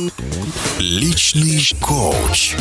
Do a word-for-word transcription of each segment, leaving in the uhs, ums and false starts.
Личный коуч.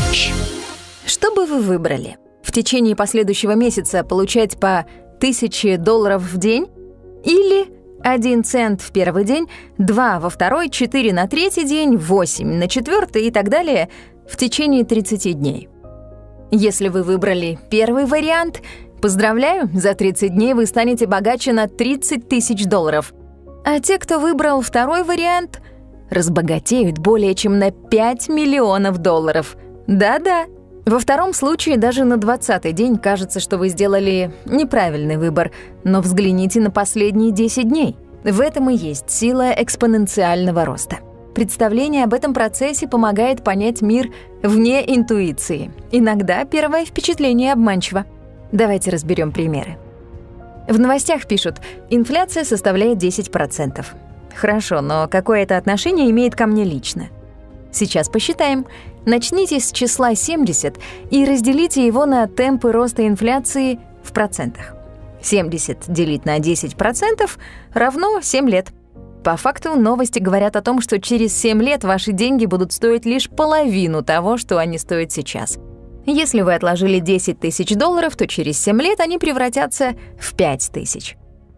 Что бы вы выбрали? В течение последующего месяца получать по тысяче долларов в день? Или один цент в первый день, два во второй, четыре на третий день, восемь на четвертый и так далее в течение тридцати дней? Если вы выбрали первый вариант, поздравляю, за тридцать дней вы станете богаче на тридцать тысяч долларов. А те, кто выбрал второй вариант, разбогатеют более чем на пять миллионов долларов. Да-да. Во втором случае даже на двадцатый день кажется, что вы сделали неправильный выбор, но взгляните на последние десять дней. В этом и есть сила экспоненциального роста. Представление об этом процессе помогает понять мир вне интуиции. Иногда первое впечатление обманчиво. Давайте разберем примеры. В новостях пишут, инфляция составляет десять процентов. Хорошо, но какое это отношение имеет ко мне лично? Сейчас посчитаем. Начните с числа семьдесят и разделите его на темпы роста инфляции в процентах. семьдесят делить на десять процентов равно семь лет. По факту новости говорят о том, что через семь лет ваши деньги будут стоить лишь половину того, что они стоят сейчас. Если вы отложили десять тысяч долларов, то через семь лет они превратятся в пять тысяч.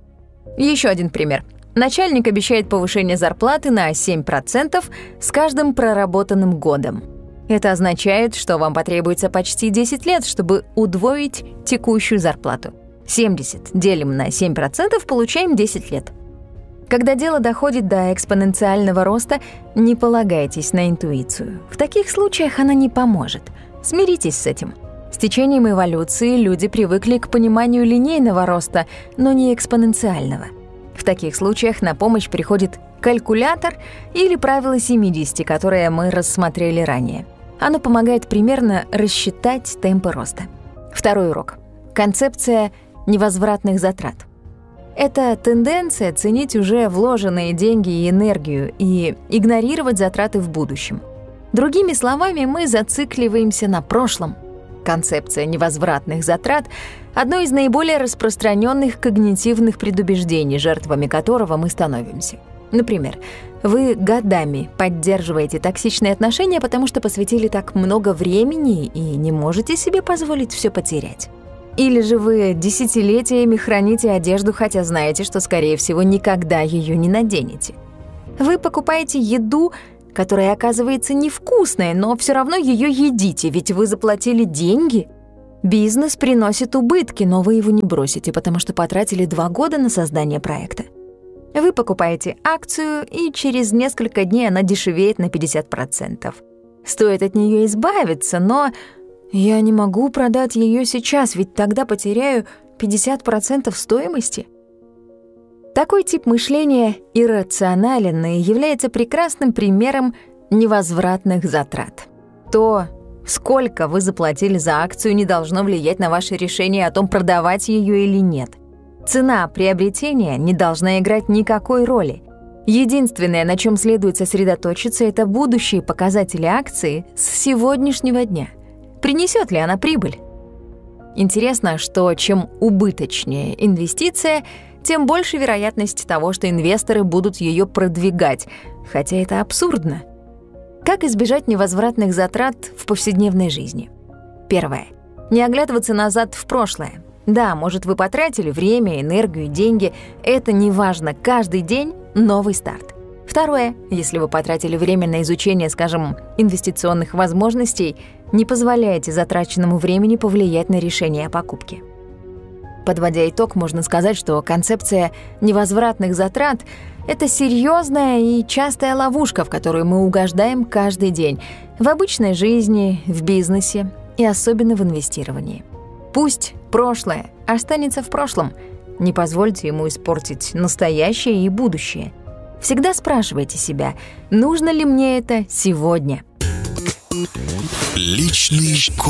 Еще один пример. Начальник обещает повышение зарплаты на семь процентов с каждым проработанным годом. Это означает, что вам потребуется почти десять лет, чтобы удвоить текущую зарплату. семьдесят делим на семь процентов, получаем десять лет. Когда дело доходит до экспоненциального роста, не полагайтесь на интуицию. В таких случаях она не поможет. Смиритесь с этим. С течением эволюции люди привыкли к пониманию линейного роста, но не экспоненциального. В таких случаях на помощь приходит калькулятор или правило семидесяти, которое мы рассмотрели ранее. Оно помогает примерно рассчитать темпы роста. Второй урок. Концепция невозвратных затрат. Это тенденция ценить уже вложенные деньги и энергию и игнорировать затраты в будущем. Другими словами, мы зацикливаемся на прошлом. Концепция невозвратных затрат — одно из наиболее распространенных когнитивных предубеждений, жертвами которого мы становимся. Например, вы годами поддерживаете токсичные отношения, потому что посвятили так много времени и не можете себе позволить все потерять. Или же вы десятилетиями храните одежду, хотя знаете, что, скорее всего, никогда ее не наденете. Вы покупаете еду, которая оказывается невкусной, но все равно ее едите, ведь вы заплатили деньги. Бизнес приносит убытки, но вы его не бросите, потому что потратили два года на создание проекта. Вы покупаете акцию, и через несколько дней она дешевеет на пятьдесят процентов. Стоит от нее избавиться, но я не могу продать ее сейчас, ведь тогда потеряю пятьдесят процентов стоимости. Такой тип мышления иррационален и является прекрасным примером невозвратных затрат. То, сколько вы заплатили за акцию, не должно влиять на ваше решение о том, продавать ее или нет. Цена приобретения не должна играть никакой роли. Единственное, на чем следует сосредоточиться, это будущие показатели акции с сегодняшнего дня. Принесет ли она прибыль? Интересно, что чем убыточнее инвестиция, тем больше вероятность того, что инвесторы будут ее продвигать, хотя это абсурдно. Как избежать невозвратных затрат в повседневной жизни? Первое. Не оглядываться назад в прошлое. Да, может, вы потратили время, энергию, деньги. Это не важно. Каждый день — новый старт. Второе. Если вы потратили время на изучение, скажем, инвестиционных возможностей, не позволяйте затраченному времени повлиять на решение о покупке. Подводя итог, можно сказать, что концепция невозвратных затрат — это серьезная и частая ловушка, в которую мы угождаем каждый день в обычной жизни, в бизнесе и особенно в инвестировании. Пусть прошлое останется в прошлом. Не позвольте ему испортить настоящее и будущее. Всегда спрашивайте себя, нужно ли мне это сегодня. Личный коуч.